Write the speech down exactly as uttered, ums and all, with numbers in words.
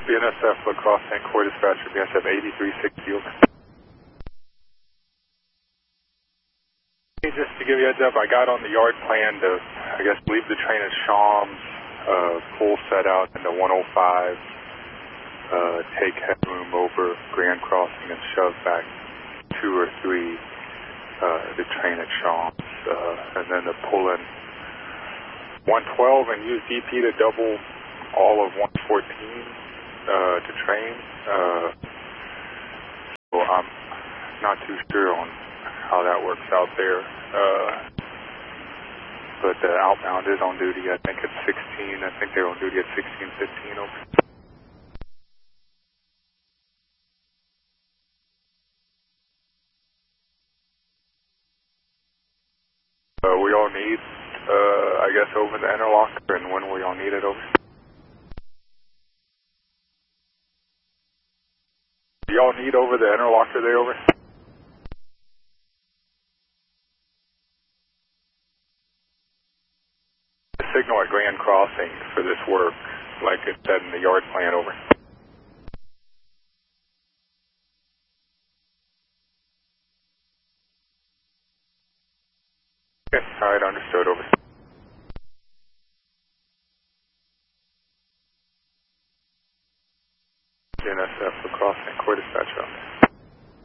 B N S F La Crosse Saint Croix dispatcher, B N S F eighty-three sixty, over. Hey, just to give you a heads up, I got on the yard plan to, I guess, leave the train at Shams, uh, full set out into one oh five, uh, take headroom over Grand Crossing and shove back two or three, uh, the train at Shams, uh, and then to pull in one twelve and use D P to double all of one fourteen. Uh, to train, uh, so I'm not too sure on how that works out there, uh, but the outbound is on duty, I think it's sixteen, I think they're on duty at sixteen fifteen, over. Uh, we all need, uh, I guess over the interlocker, and when we all need it, over. Do y'all need over the interlocker there, over? The signal at Grand Crossing for this work, like it said in the yard plan, over. Okay, alright, understood, over. B N S F La Crosse Saint Croix dispatch, over.